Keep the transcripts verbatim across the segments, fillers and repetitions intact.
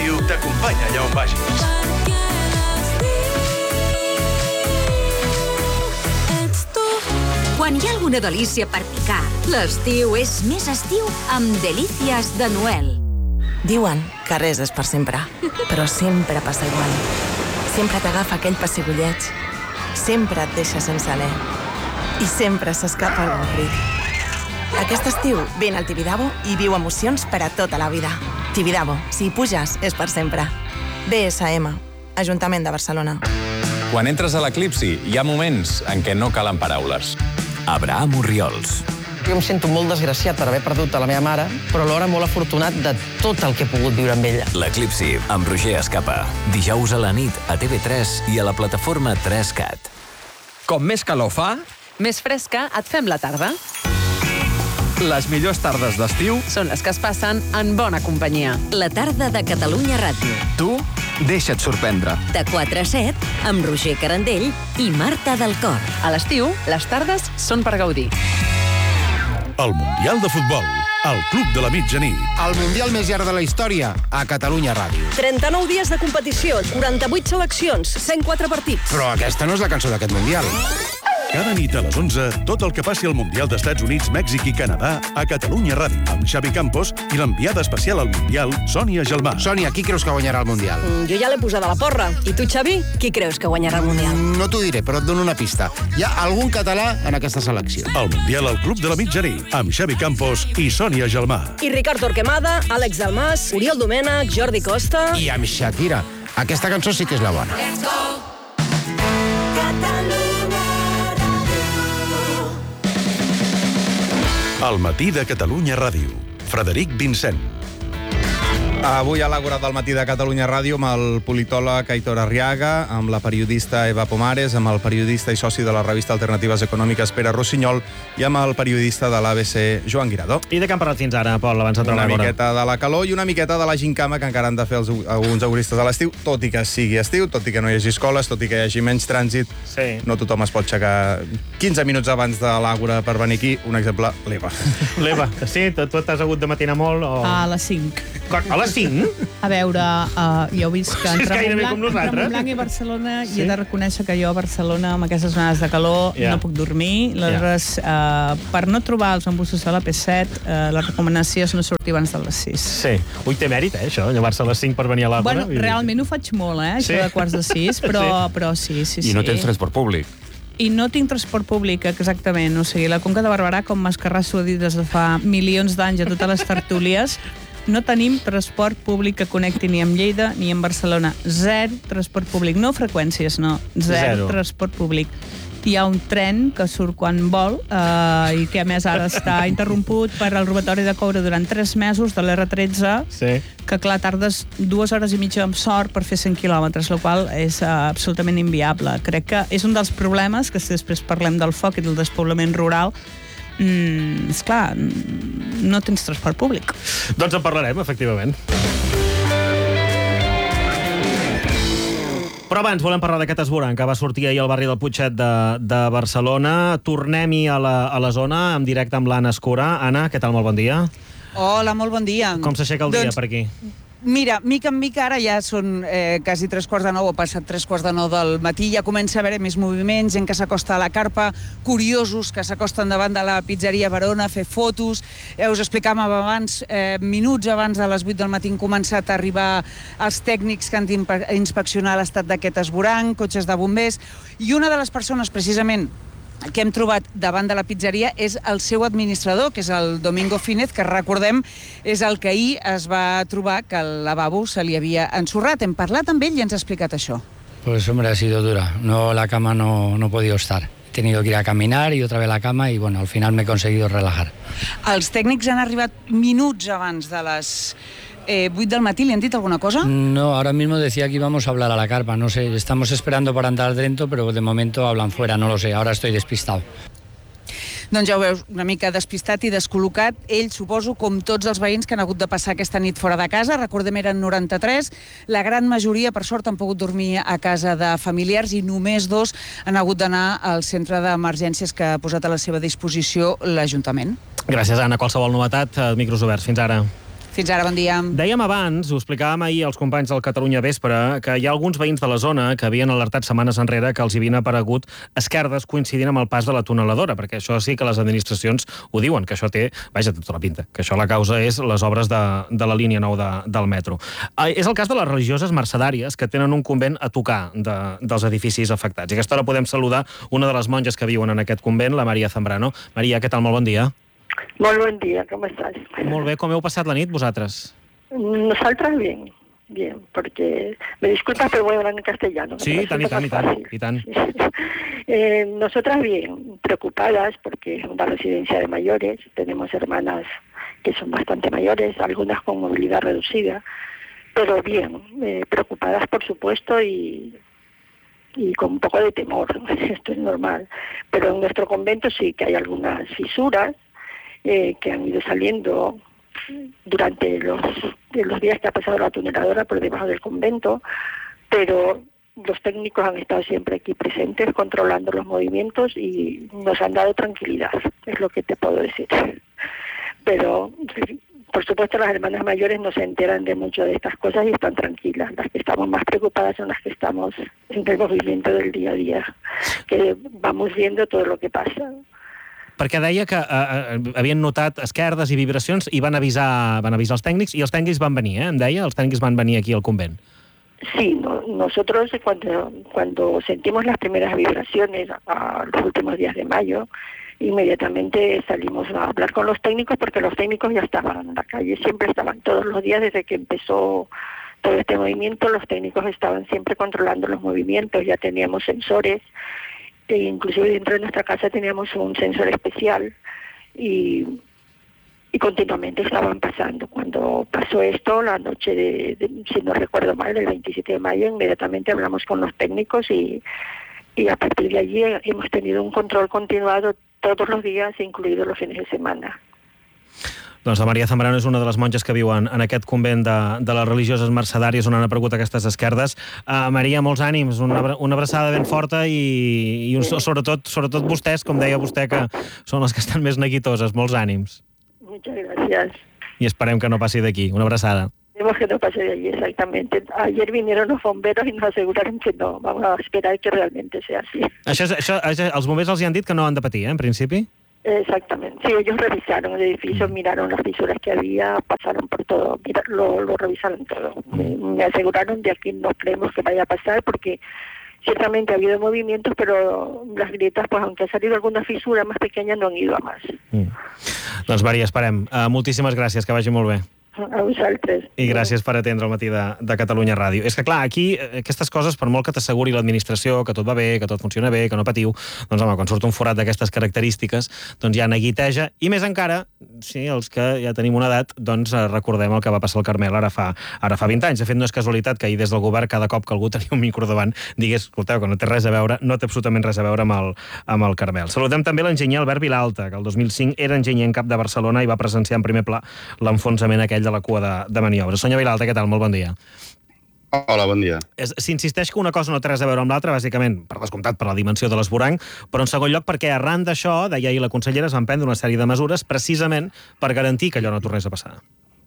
Ràdio t'acompanya allà on vagis. Quan hi ha alguna delícia per picar, l'estiu és més estiu amb Delícies de Noel. Diuen que res és per sempre, però sempre passa igual. Sempre t'agafa aquell pessigolleig, sempre et deixa sense alè i sempre s'escapa algun crit. Aquest estiu vine al Tibidabo i viu emocions per a tota la vida. Tibidabo, si hi puges, és per sempre. B S M, Ajuntament de Barcelona. Quan entres a l'eclipsi, hi ha moments en què no calen paraules. Abraham Orriols. Jo em sento molt desgraciat per haver perdut a la meva mare, però alhora molt afortunat de tot el que he pogut viure amb ella. L'Eclipsi, amb Roger Escapa. Dijous a la nit, a T V tres i a la plataforma tres cat. Com més calor fa, més fresca et fem la tarda. les millors tardes d'estiu són les que es passen en bona companyia. La tarda de Catalunya Ràdio. Tu deixa't sorprendre. De quatre a set, amb Roger Carandell i Marta del Cor. A l'estiu, les tardes són per gaudir. El Mundial de Futbol, al Club de la Mitjanit. El Mundial més llarg de la història, a Catalunya Ràdio. trenta-nou dies de competició, quaranta-vuit seleccions, cent quatre partits. Però aquesta no és la cançó d'aquest Mundial. Cada nit a les onze, tot el que passi al Mundial d'Estats Units, Mèxic i Canadà a Catalunya Ràdio, amb Xavi Campos i l'enviada especial al Mundial, Sònia Gelmà. Sònia, qui creus que guanyarà el Mundial? Mm, jo ja l'he posat a la porra. I tu, Xavi, qui creus que guanyarà el Mundial? Mm, no t'ho diré, però et dono una pista. Hi ha algun català en aquesta selecció. El Mundial al Club de la Mitjanit, amb Xavi Campos i Sònia Gelmà. I Ricard Torquemada, Àlex Dalmas, Oriol Domènech, Jordi Costa... I amb Shakira. Aquesta cançó sí que és la bona. Let's go! Catalunya. El matí de Catalunya Ràdio. Frederic Vincent. Avui a l'Àgora del matí de Catalunya Ràdio amb el politòleg Aitor Arriaga, amb la periodista Eva Pomares, amb el periodista i soci de la revista Alternatives Econòmiques Pere Rossinyol i amb el periodista de l'A B C Joan Guiradó. I de què han parlat fins ara, Pol, abans d'entrar a l'Àgora? Una miqueta de la calor i una miqueta de la gincama que encara han de fer els, alguns auguristes a l'estiu, tot i que sigui estiu, tot i que no hi hagi escoles, tot i que hi hagi menys trànsit. Sí. No tothom es pot aixecar quinze minuts abans de l'Àgora per venir aquí. Un exemple, l'Eva. L'Eva, sí? Tu, tu t'has hagut de matinar molt? O... A les cinc. A les cinc? A veure, uh, jo he vist que És entre gairebé com Montblanc, entre nosaltres. Montblanc i Barcelona, Sí? i he de reconèixer que jo a Barcelona, amb aquestes zones de calor, Ja. no puc dormir. Aleshores, uh, per no trobar els embussos de l'A P set, uh, la recomanació és no sortir abans de les sis. Sí. Ui, té mèrit, eh, això, llevar-se a les cinc per venir a l'Àgora. Bueno, realment ho faig molt, eh, això Sí? de quarts de sis, però sí, però sí, sí, sí. I no tens transport públic. I no tinc transport públic, exactament. O sigui, la Conca de Barberà, com Mascarràs ho ha dit des de fa milions d'anys a totes les tertúlies, no tenim transport públic que connecti ni amb Lleida ni amb Barcelona. Zero transport públic. No freqüències, no. Zero, Zero. transport públic. Hi ha un tren que surt quan vol eh, i que, a més, ara està interromput per el robatori de coure durant tres mesos de l'R tretze, Sí. que, clar, tardes dues hores i mitja amb sort per fer cent quilòmetres, la qual és uh, absolutament inviable. Crec que és un dels problemes, que si després parlem del foc i del despoblament rural, mm, esclar, no tens transport públic. Doncs en parlarem, efectivament. Però abans volem parlar d'aquest esborrany que va sortir ahir al barri del Putxet de, de Barcelona. Tornem-hi a, la, a la zona, en directe amb l'Anna Escura. Anna, què tal? Molt bon dia. Hola, molt bon dia. Com s'aixeca el dia doncs, per aquí? Mira, mica en mica ara ja són eh, quasi tres quarts de nou, o passat tres quarts de nou del matí, ja comença a haver més moviments, gent que s'acosta a la carpa, curiosos que s'acosten davant de la pizzeria Verona a fer fotos. Eh, us explicàvem abans, eh, minuts abans de les vuit del matí han començat a arribar els tècnics que han d'inspeccionar l'estat d'aquest esborrany, cotxes de bombers, i una de les persones, precisament, que hem trobat davant de la pizzeria és el seu administrador, que és el Domingo Fínez, que recordem és el que ahir es va trobar que el lavabo se li havia ensorrat. Hem parlat amb ell i ens ha explicat això. Pues hombre, ha sido dura. No, la cama no, no he podido estar. He tenido que ir a caminar y otra vez la cama y bueno, al final me he conseguido relajar. Els tècnics han arribat minuts abans de les eh, vuit del matí. ¿Le han dit alguna cosa? No, ahora mismo decía que íbamos a hablar a la carpa. No sé, estamos esperando para entrar dentro, pero de momento hablan fuera, no lo sé. Ahora estoy despistado. Doncs ja ho veus, una mica despistat i descol·locat. Ell, suposo, com tots els veïns que han hagut de passar aquesta nit fora de casa. Recordem, eren noranta-tres. La gran majoria, per sort, han pogut dormir a casa de familiars i només dos han hagut d'anar al centre d'emergències que ha posat a la seva disposició l'Ajuntament. Gràcies, Anna. Qualsevol novetat, micros oberts. Fins ara. Fins ara, bon dia. Dèiem abans, ho explicàvem ahir als companys del Catalunya Vespre, que hi ha alguns veïns de la zona que havien alertat setmanes enrere que els hi havien aparegut esquerdes coincidint amb el pas de la tuneladora, perquè això sí que les administracions ho diuen, que això té, vaja, tota la pinta, que això la causa és les obres de, de la línia nou de, del metro. Eh, és el cas de les religioses mercedàries que tenen un convent a tocar de, dels edificis afectats. I a aquesta hora podem saludar una de les monges que viuen en aquest convent, la Maria Zambrano. Maria, què tal? Molt bon dia. Molt bon dia, com estàs? Molt bé, com heu passat la nit, vosaltres? Nosotras bien, bien, porque, me disculpas, pero voy a hablar en castellano. Sí, y tan, y tan, y tan, y tan. Eh, nosotras bien, preocupadas, porque es una residencia de mayores, tenemos hermanas que son bastante mayores, algunas con movilidad reducida, pero bien, eh, preocupadas por supuesto y... y con un poco de temor, esto es normal. Pero en nuestro convento sí que hay algunas fisuras eh, que han ido saliendo durante los, los días que ha pasado la tuneladora por debajo del convento, pero los técnicos han estado siempre aquí presentes controlando los movimientos y nos han dado tranquilidad, es lo que te puedo decir. Pero por supuesto las hermanas mayores no se enteran de mucho de estas cosas y están tranquilas. Las que estamos más preocupadas son las que estamos en el movimiento del día a día, que vamos viendo todo lo que pasa. Perquè deia que eh, havien notat esquerdes i vibracions i van avisar, van avisar els tècnics, i els tècnics van venir, eh? Em deia, els tècnics van venir aquí al convent. Sí, no, nosotros cuando, cuando sentimos las primeras vibraciones a los últimos días de mayo, inmediatamente salimos a hablar con los técnicos porque los técnicos ya estaban en la calle, siempre estaban todos los días desde que empezó todo este movimiento, los técnicos estaban siempre controlando los movimientos, ya teníamos sensores, e inclusive dentro de nuestra casa teníamos un sensor especial y, y continuamente estaban pasando. Cuando pasó esto, la noche de, de, si no recuerdo mal, el veintisiete de mayo, inmediatamente hablamos con los técnicos y, y a partir de allí hemos tenido un control continuado todos los días, incluidos los fines de semana. Doncs la Maria Zambrano és una de les monges que viuen en aquest convent de, de les religioses mercedàries on han aparegut aquestes esquerdes. Uh, Maria, molts ànims, una, una abraçada ben forta i, i un, sobretot, sobretot vostès, com deia vostè, que són les que estan més neguitoses. Molts ànims. Muchas gracias. I esperem que no passi d'aquí. Una abraçada. Esperemos que no pase de allí, exactamente. Ayer vinieron los bomberos y nos aseguraron que no. Vamos a esperar que realmente sea así. Això, això, això, els bombers els hi han dit que no han de patir, eh, en principi? Exactamente. Sí, ellos revisaron el edificio, miraron las fisuras que había, pasaron por todo, mira, lo, lo revisaron todo. Me, me aseguraron de aquí no creemos que vaya a pasar porque ciertamente ha habido movimientos, pero las grietas, pues aunque ha salido alguna fisura más pequeña, no han ido a más. Mm. Doncs Maria, esperem. Uh, moltíssimes gràcies, que vagi molt bé. A vosaltres. I gràcies per atendre el matí de, de Catalunya Ràdio. És que, clar, aquí aquestes coses, per molt que t'asseguri l'administració que tot va bé, que tot funciona bé, que no patiu, doncs, home, quan surt un forat d'aquestes característiques, doncs ja neguiteja. I més encara, sí, els que ja tenim una edat, doncs recordem el que va passar al Carmel ara fa, ara fa vint anys. De fet, no és casualitat que ahir des del govern, cada cop que algú tenia un micro davant, digués, escolteu, que no té res a veure, no té absolutament res a veure amb el, amb el Carmel. Saludem també l'enginyer Albert Vilalta, que el dos mil cinc era enginyer en cap de Barcelona i va presenciar en primer pla l'enfonsament aquell de la cua de, de maniobres. Senyor Vilalta, què tal? Molt bon dia. Hola, bon dia. S'insisteix que una cosa no té res a veure amb l'altra, bàsicament, per descomptat, per la dimensió de l'esvoranc, però en segon lloc perquè arran d'això, deia ahir la consellera, es van prendre una sèrie de mesures precisament per garantir que allò no tornés a passar.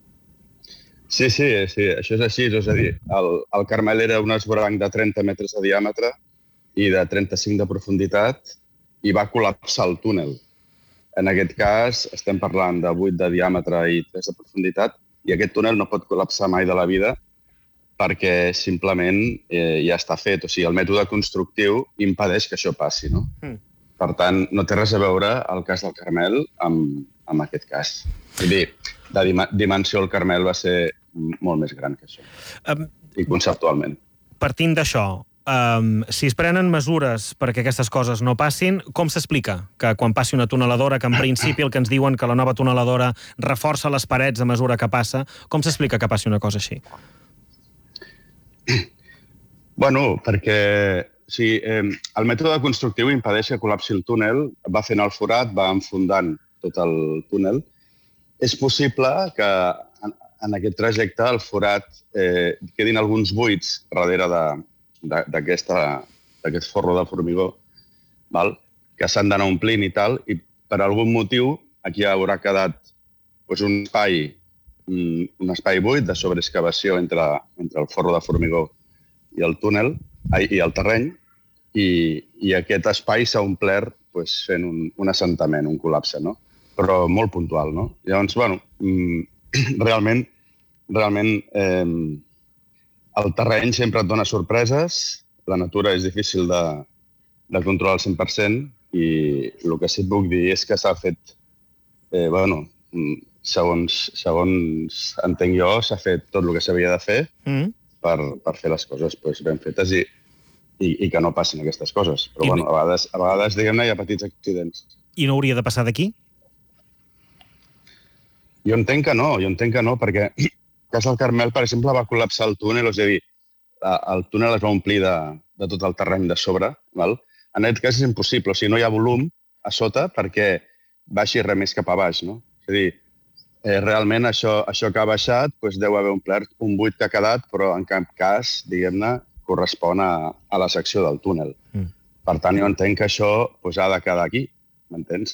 Sí, sí, sí, això és així. És a dir, el, el Carmel era un esvoranc de trenta metres de diàmetre i de trenta-cinc de profunditat i va col·lapsar el túnel. En aquest cas, estem parlant de vuit de diàmetre i tres de profunditat, i aquest túnel no pot col·lapsar mai de la vida perquè simplement eh, ja està fet. O sigui, el mètode constructiu impedeix que això passi, no? Mm. Per tant, no té res a veure el cas del Carmel amb, amb aquest cas. Vull dir, de dim dimensió el Carmel va ser molt més gran que això. Um, I conceptualment. Partint d'això, um, si es prenen mesures perquè aquestes coses no passin, com s'explica que quan passi una tuneladora, que en principi el que ens diuen que la nova tuneladora reforça les parets a mesura que passa, com s'explica que passi una cosa així? Bueno, perquè o sigui, eh, el mètode constructiu impedeix que col·lapsi el túnel, va fent el forat, va enfondant tot el túnel. És possible que en, en aquest trajecte el forat eh, quedin alguns buits darrere d'aquest forro de formigó, val? Que s'han d'anar omplint i tal, i per algun motiu aquí haurà quedat doncs, un espai un espai buit de sobreexcavació entre, entre el forro de formigó i el túnel, i el terreny, i, i aquest espai s'ha omplert pues, fent un, un assentament, un col·lapse, no? Però molt puntual, no? Llavors, bueno, realment, realment eh, el terreny sempre et dona sorpreses, la natura és difícil de, de controlar al cent per cent i el que sí puc dir és que s'ha fet, eh, bueno, segons, segons entenc jo, s'ha fet tot el que s'havia de fer mm. per, per fer les coses pues, ben fetes i, i, i que no passin aquestes coses. Però I... bueno, a vegades, a vegades diguem-ne, hi ha petits accidents. I no hauria de passar d'aquí? Jo entenc que no, jo entenc que no, perquè Cas del Carmel, per exemple, va col·lapsar el túnel, és a dir, el túnel es va omplir de, de tot el terreny de sobre, val? En aquest cas és impossible, o sigui, no hi ha volum a sota perquè baixi res més cap a baix, no? És a dir, eh, realment això, això que ha baixat doncs deu haver omplert un buit que ha quedat, però en cap cas, diguem-ne, correspon a, a la secció del túnel. Mm. Per tant, jo entenc que això doncs, ha de quedar aquí, m'entens?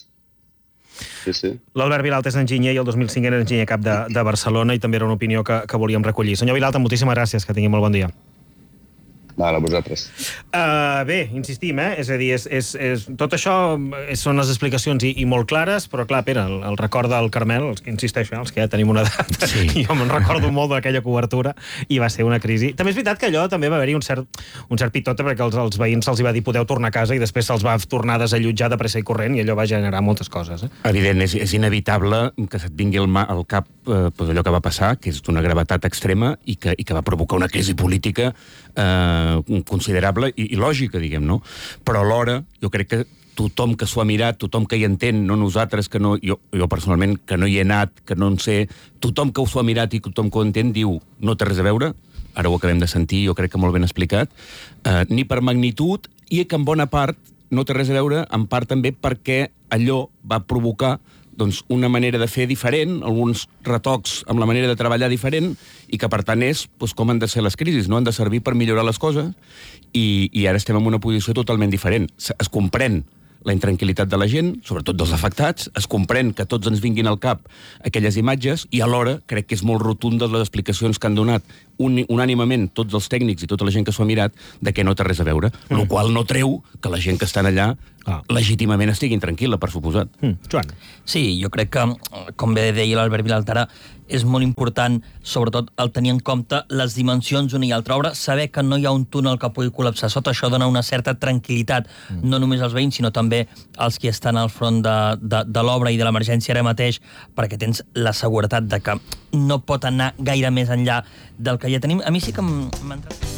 Sí, sí. L'Albert Vilalta és enginyer i el dos mil cinc era enginyer cap de, de Barcelona i també era una opinió que, que volíem recollir. Senyor Vilalta, moltíssimes gràcies, que tingui molt bon dia. Vale, a vosaltres. Uh, bé, insistim, eh? És a dir, és, és, és, tot això són les explicacions i, i molt clares, però clar, Pere, el, el record del Carmel, els que insisteixo, els que ja tenim una edat, sí. Jo me'n recordo molt d'aquella cobertura i va ser una crisi. També és veritat que allò també va haver-hi un cert, un cert pitota perquè els, els veïns se'ls va dir podeu tornar a casa i després se'ls va tornar a desallotjar de pressa i corrent i allò va generar moltes coses. Eh? Evident, és, és inevitable que se't vingui al, al cap eh, allò que va passar, que és d'una gravetat extrema i que, i que va provocar una crisi política eh, considerable i, i lògica, diguem, no? Però alhora, jo crec que tothom que s'ho ha mirat, tothom que hi entén, no nosaltres, que no, jo, jo personalment, que no hi he anat, que no en sé, tothom que s'ho ha mirat i tothom que ho entén, diu, no té res a veure, ara ho acabem de sentir, jo crec que molt ben explicat, eh, ni per magnitud, i que en bona part no té res a veure, en part també perquè allò va provocar doncs, una manera de fer diferent, alguns retocs amb la manera de treballar diferent, i que per tant és doncs, com han de ser les crisis, no? Han de servir per millorar les coses, i, i ara estem en una posició totalment diferent. Es comprèn la intranquil·litat de la gent, sobretot dels afectats, es comprèn que tots ens vinguin al cap aquelles imatges, i alhora crec que és molt rotundes les explicacions que han donat un, unànimament tots els tècnics i tota la gent que s'ho ha mirat de que no té res a veure, mm. el qual no treu que la gent que estan allà ah. legítimament estiguin tranquil·la, per suposat. Mm. Joan. Sí, jo crec que, com bé deia l'Albert Vilalta, és molt important, sobretot, el tenir en compte les dimensions d'una i altra obra, saber que no hi ha un túnel que pugui col·lapsar sota, això dona una certa tranquil·litat, mm. no només als veïns, sinó també als qui estan al front de, de, de l'obra i de l'emergència ara mateix, perquè tens la seguretat de que no pot anar gaire més enllà del que ja tenim. A mi sí que m'entra...